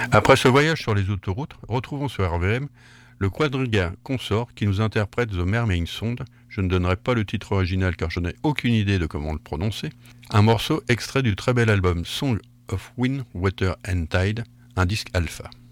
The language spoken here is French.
Après ce voyage sur les autoroutes, retrouvons sur RVM le quadriga Consort qui nous interprète The Mermaid Song. Je ne donnerai pas le titre original car je n'ai aucune idée de comment le prononcer. Un morceau extrait du très bel album Song of Wind, Water and Tide, un disque alpha.